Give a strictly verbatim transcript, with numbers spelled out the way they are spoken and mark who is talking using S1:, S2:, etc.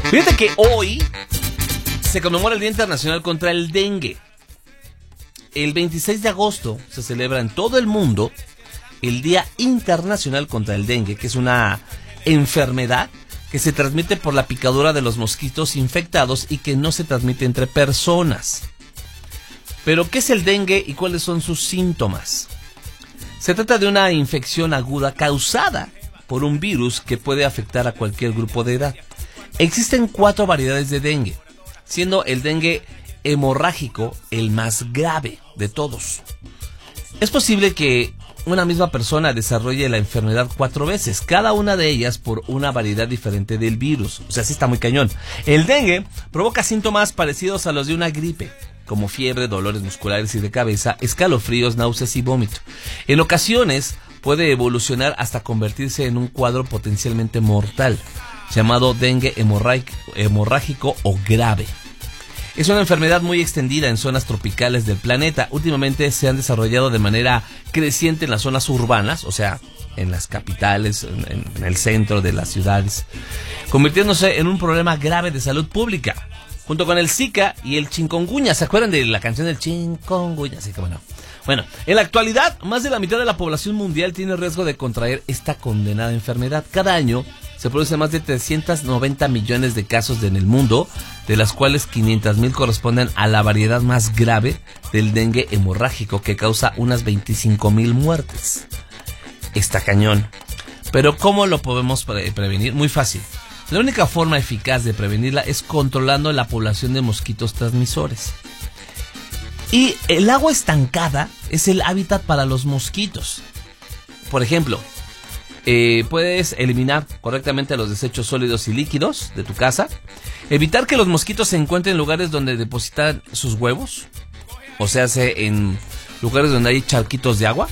S1: Fíjate que hoy se conmemora el Día Internacional contra el Dengue. El veintiséis de agosto se celebra en todo el mundo el Día Internacional contra el Dengue, que es una enfermedad que se transmite por la picadura de los mosquitos infectados y que no se transmite entre personas. Pero, ¿qué es el dengue y cuáles son sus síntomas? Se trata de una infección aguda causada por un virus que puede afectar a cualquier grupo de edad. Existen cuatro variedades de dengue, siendo el dengue hemorrágico el más grave de todos. Es posible que una misma persona desarrolle la enfermedad cuatro veces, cada una de ellas por una variedad diferente del virus. O sea, sí está muy cañón. El dengue provoca síntomas parecidos a los de una gripe, como fiebre, dolores musculares y de cabeza, escalofríos, náuseas y vómito. En ocasiones puede evolucionar hasta convertirse en un cuadro potencialmente mortal, llamado dengue hemorrágico o grave. Es una enfermedad muy extendida en zonas tropicales del planeta. Últimamente se han desarrollado de manera creciente en las zonas urbanas, o sea, en las capitales, en, en el centro de las ciudades, convirtiéndose en un problema grave de salud pública, junto con el Zika y el chikungunya. ¿Se acuerdan de la canción del chikungunya? Sí, cómo no. Bueno, en la actualidad, más de la mitad de la población mundial tiene riesgo de contraer esta condenada enfermedad. Cada año se producen más de trescientos noventa millones de casos en el mundo, de las cuales quinientos mil corresponden a la variedad más grave del dengue hemorrágico, que causa unas veinticinco mil muertes. Está cañón. Pero ¿cómo lo podemos pre- prevenir? Muy fácil. La única forma eficaz de prevenirla es controlando la población de mosquitos transmisores. Y el agua estancada es el hábitat para los mosquitos. Por ejemplo, eh, puedes eliminar correctamente los desechos sólidos y líquidos de tu casa, evitar que los mosquitos se encuentren en lugares donde depositan sus huevos, o sea, en lugares donde hay charquitos de agua.